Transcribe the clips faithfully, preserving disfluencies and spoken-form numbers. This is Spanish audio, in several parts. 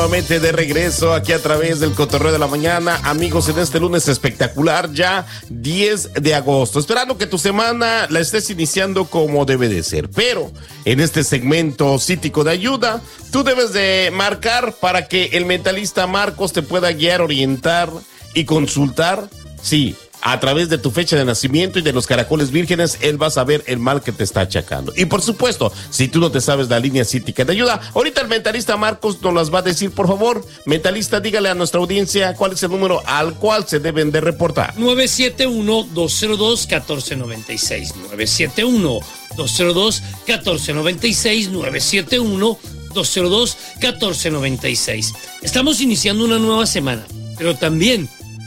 Nuevamente de regreso aquí a través del Cotorreo de la Mañana, amigos, en este lunes espectacular, ya diez de agosto, esperando que tu semana la estés iniciando como debe de ser, pero en este segmento cítico de ayuda, tú debes de marcar para que el mentalista Marcos te pueda guiar, orientar y consultar, sí, a través de tu fecha de nacimiento y de los caracoles vírgenes, él va a saber el mal que te está achacando. Y por supuesto, si tú no te sabes la línea cítica de ayuda, ahorita el mentalista Marcos nos las va a decir, por favor. Mentalista, dígale a nuestra audiencia cuál es el número al cual se deben de reportar. nueve siete uno, dos cero dos, uno cuatro nueve seis. nueve siete uno, dos cero dos, uno cuatro nueve seis. nueve siete uno, dos cero dos, uno cuatro nueve seis. Estamos iniciando una nueva semana, pero también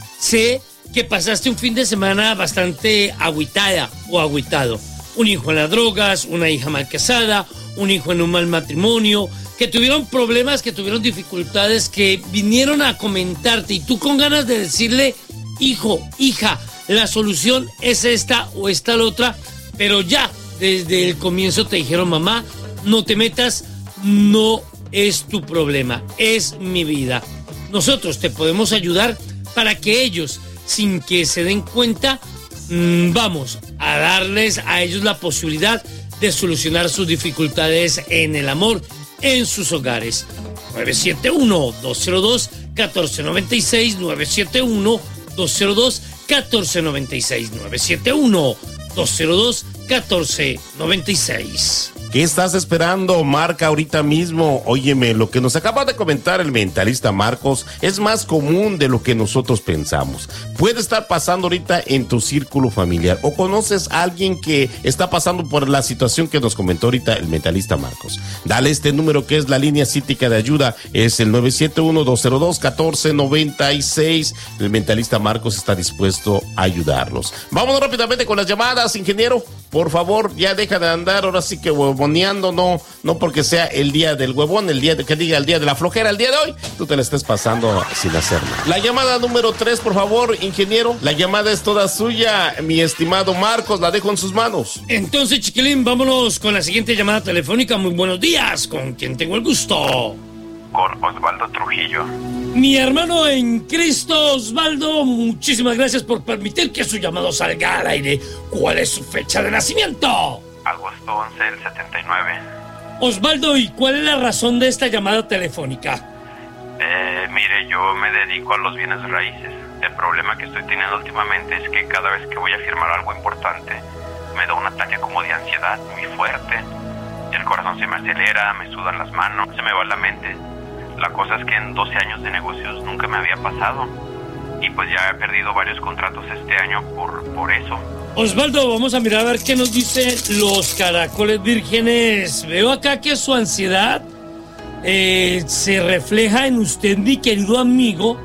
sé que pasaste un fin de semana bastante agüitada o agüitado. Un hijo en las drogas, una hija mal casada, un hijo en un mal matrimonio, que tuvieron problemas, que tuvieron dificultades, que vinieron a comentarte y tú con ganas de decirle, hijo, hija, la solución es esta o esta la otra, pero ya desde el comienzo te dijeron, mamá, no te metas, no es tu problema, es mi vida. Nosotros te podemos ayudar para que ellos, sin que se den cuenta, mmm, vamos a darles a ellos la posibilidad de solucionar sus dificultades en el amor, en sus hogares. nueve siete uno, dos cero dos, uno cuatro nueve seis, nueve siete uno, dos cero dos, uno cuatro nueve seis, nueve siete uno, dos cero dos, uno cuatro nueve seis. ¿Qué estás esperando? Marca ahorita mismo. Óyeme, lo que nos acaba de comentar el mentalista Marcos es más común de lo que nosotros pensamos. Puede estar pasando ahorita en tu círculo familiar o conoces a alguien que está pasando por la situación que nos comentó ahorita el mentalista Marcos. Dale este número que es la línea cítica de ayuda, es el nueve siete uno, dos cero dos, uno cuatro nueve seis. El mentalista Marcos está dispuesto a ayudarlos. Vámonos rápidamente con las llamadas, ingeniero. Por favor, ya deja de andar ahora sí que huevoneando, no, no porque sea el día del huevón, el día de que diga el día de la flojera, el día de hoy, tú te la estés pasando sin hacer nada. La llamada número tres, por favor, ingeniero. La llamada es toda suya, mi estimado Marcos, la dejo en sus manos. Entonces, chiquilín, vámonos con la siguiente llamada telefónica. Muy buenos días, ¿con quién tengo el gusto? Con Osvaldo Trujillo. Mi hermano en Cristo, Osvaldo, muchísimas gracias por permitir que su llamado salga al aire. ¿Cuál es su fecha de nacimiento? Agosto once del setenta y nueve. Osvaldo, ¿y cuál es la razón de esta llamada telefónica? Eh, mire, yo me dedico a los bienes raíces. El problema que estoy teniendo últimamente es que cada vez que voy a firmar algo importante, me da un ataque como de ansiedad muy fuerte. El corazón se me acelera, me sudan las manos, se me va la mente. La cosa es que en doce años de negocios nunca me había pasado. Y pues ya he perdido varios contratos este año por, por eso. Osvaldo, vamos a mirar a ver qué nos dicen los caracoles vírgenes. Veo acá que su ansiedad eh, se refleja en usted, mi querido amigo,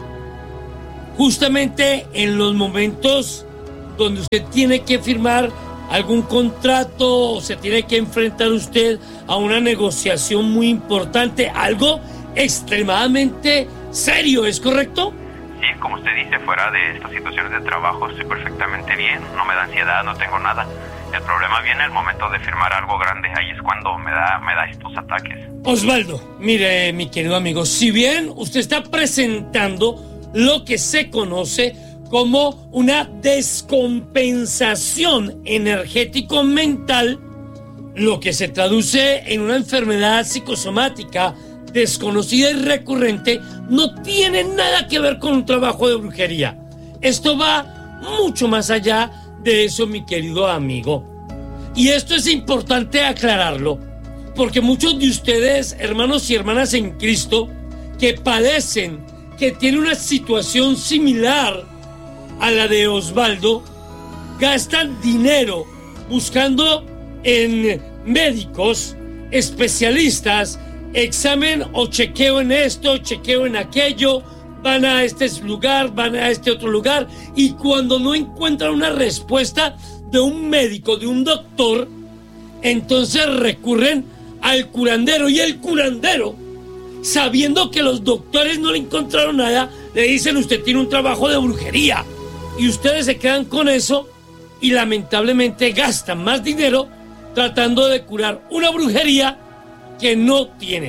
justamente en los momentos donde usted tiene que firmar algún contrato o se tiene que enfrentar usted a una negociación muy importante, algo extremadamente serio, ¿es correcto? Sí, como usted dice, fuera de estas situaciones de trabajo estoy perfectamente bien, no me da ansiedad, no tengo nada. El problema viene el momento de firmar algo grande, ahí es cuando me da, me da estos ataques. Osvaldo, mire, mi querido amigo, si bien usted está presentando lo que se conoce como una descompensación energético-mental, lo que se traduce en una enfermedad psicosomática desconocida y recurrente, no tiene nada que ver con un trabajo de brujería. Esto va mucho más allá de eso, mi querido amigo. Y esto es importante aclararlo, porque muchos de ustedes, hermanos y hermanas en Cristo, que padecen, que tienen una situación similar a la de Osvaldo, gastan dinero buscando en médicos, especialistas, examen o chequeo en esto, chequeo en aquello, van a este lugar, van a este otro lugar, y cuando no encuentran una respuesta de un médico, de un doctor, entonces recurren al curandero, y el curandero, sabiendo que los doctores no le encontraron nada, le dicen: usted tiene un trabajo de brujería, y ustedes se quedan con eso y lamentablemente gastan más dinero tratando de curar una brujería que no tienen.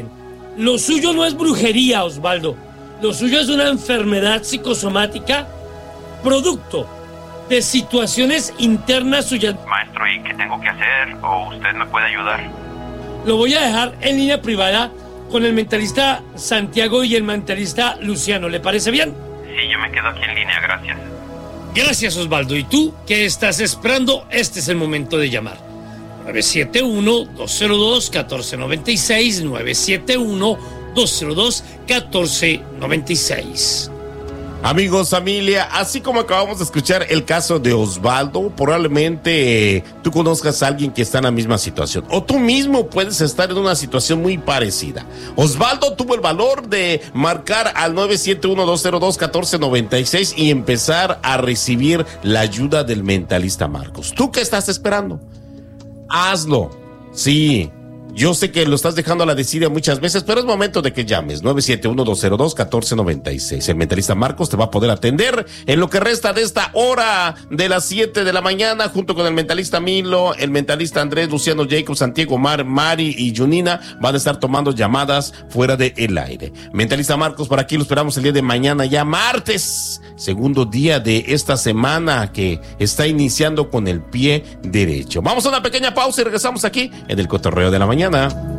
Lo suyo no es brujería, Osvaldo. Lo suyo es una enfermedad psicosomática producto de situaciones internas suyas. Maestro, ¿y qué tengo que hacer? ¿O usted me puede ayudar? Lo voy a dejar en línea privada con el mentalista Santiago y el mentalista Luciano. ¿Le parece bien? Sí, yo me quedo aquí en línea, gracias. Gracias, Osvaldo. ¿Y tú qué estás esperando? Este es el momento de llamar. nueve siete uno, dos cero dos, uno cuatro nueve seis, nueve siete uno, dos cero dos, uno cuatro nueve seis. Amigos, familia, así como acabamos de escuchar el caso de Osvaldo, probablemente eh, tú conozcas a alguien que está en la misma situación, o tú mismo puedes estar en una situación muy parecida. Osvaldo tuvo el valor de marcar al nueve siete uno, dos cero dos, uno cuatro nueve seis y empezar a recibir la ayuda del mentalista Marcos. ¿Tú qué estás esperando? Hazlo. Sí. Yo sé que lo estás dejando a la desidia muchas veces, pero es momento de que llames. nueve siete uno, dos cero dos, uno cuatro nueve seis. El mentalista Marcos te va a poder atender en lo que resta de esta hora de las siete de la mañana, junto con el mentalista Milo, el mentalista Andrés, Luciano, Jacob, Santiago, Mar, Mari y Junina. Van a estar tomando llamadas fuera del aire. Mentalista Marcos, por aquí lo esperamos el día de mañana, ya martes, segundo día de esta semana que está iniciando con el pie derecho. Vamos a una pequeña pausa y regresamos aquí en el Cotorreo de la Mañana.